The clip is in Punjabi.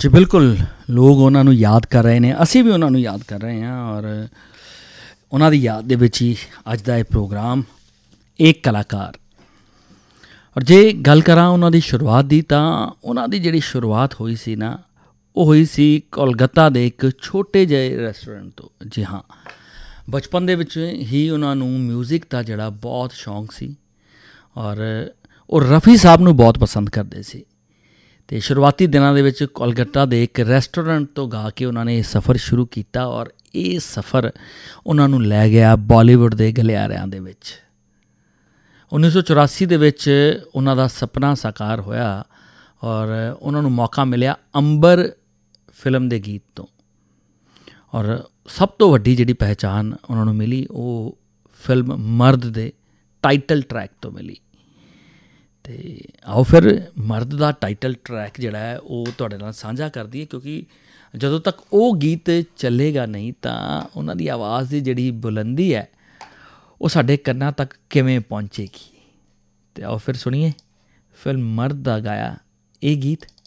ਜੀ ਬਿਲਕੁਲ, ਲੋਕ ਉਹਨਾਂ ਨੂੰ ਯਾਦ ਕਰ ਰਹੇ ਨੇ, ਅਸੀਂ ਵੀ ਉਹਨਾਂ ਨੂੰ ਯਾਦ ਕਰ ਰਹੇ ਹਾਂ ਔਰ ਉਹਨਾਂ ਦੀ ਯਾਦ ਦੇ ਵਿੱਚ ਹੀ ਅੱਜ ਦਾ ਇਹ ਪ੍ਰੋਗਰਾਮ ਇੱਕ ਕਲਾਕਾਰ। ਔਰ ਜੇ ਗੱਲ ਕਰਾਂ ਉਹਨਾਂ ਦੀ ਸ਼ੁਰੂਆਤ ਦੀ, ਤਾਂ ਉਹਨਾਂ ਦੀ ਜਿਹੜੀ ਸ਼ੁਰੂਆਤ ਹੋਈ ਸੀ ਨਾ, ਉਹ ਹੋਈ ਸੀ ਕੋਲਕਾਤਾ ਦੇ ਇੱਕ ਛੋਟੇ ਜਿਹੇ ਰੈਸਟੋਰੈਂਟ ਤੋਂ। ਜੀ ਹਾਂ, ਬਚਪਨ ਦੇ ਵਿੱਚ ਹੀ ਉਹਨਾਂ ਨੂੰ ਮਿਊਜ਼ਿਕ ਦਾ ਜਿਹੜਾ ਬਹੁਤ ਸ਼ੌਂਕ ਸੀ ਔਰ ਉਹ ਰਫੀ ਸਾਹਿਬ ਨੂੰ ਬਹੁਤ ਪਸੰਦ ਕਰਦੇ ਸੀ। ਅਤੇ ਸ਼ੁਰੂਆਤੀ ਦਿਨਾਂ ਦੇ ਵਿੱਚ ਕੋਲਕਾਤਾ ਦੇ ਇੱਕ ਰੈਸਟੋਰੈਂਟ ਤੋਂ ਗਾ ਕੇ ਉਹਨਾਂ ਨੇ ਇਹ ਸਫ਼ਰ ਸ਼ੁਰੂ ਕੀਤਾ ਔਰ ਇਹ ਸਫ਼ਰ ਉਹਨਾਂ ਨੂੰ ਲੈ ਗਿਆ ਬਾਲੀਵੁੱਡ ਦੇ ਗਲਿਆਰਿਆਂ ਦੇ ਵਿੱਚ। 1984 ਦੇ ਵਿੱਚ ਉਹਨਾਂ ਦਾ ਸੁਪਨਾ ਸਾਕਾਰ ਹੋਇਆ ਔਰ ਉਹਨਾਂ ਨੂੰ ਮੌਕਾ ਮਿਲਿਆ ਅੰਬਰ ਫਿਲਮ ਦੇ ਗੀਤ ਤੋਂ। ਔਰ ਸਭ ਤੋਂ ਵੱਡੀ ਜਿਹੜੀ ਪਹਿਚਾਣ ਉਹਨਾਂ ਨੂੰ ਮਿਲੀ, ਉਹ ਫਿਲਮ ਮਰਦ ਦੇ ਟਾਈਟਲ ਟਰੈਕ ਤੋਂ ਮਿਲੀ। ਅਤੇ ਆਓ ਫਿਰ ਮਰਦ ਦਾ ਟਾਈਟਲ ਟਰੈਕ ਜਿਹੜਾ ਹੈ ਉਹ ਤੁਹਾਡੇ ਨਾਲ ਸਾਂਝਾ ਕਰਦੀ ਹੈ, ਕਿਉਂਕਿ ਜਦੋਂ ਤੱਕ ਉਹ ਗੀਤ ਚੱਲੇਗਾ ਨਹੀਂ ਤਾਂ ਉਹਨਾਂ ਦੀ ਆਵਾਜ਼ ਦੀ ਜਿਹੜੀ ਬੁਲੰਦੀ ਹੈ ਉਹ ਸਾਡੇ ਕੰਨਾਂ ਤੱਕ ਕਿਵੇਂ ਪਹੁੰਚੇਗੀ। ਅਤੇ ਆਓ ਫਿਰ ਸੁਣੀਏ ਫਿਲਮ ਮਰਦ ਦਾ ਗਾਇਆ ਇਹ ਗੀਤ।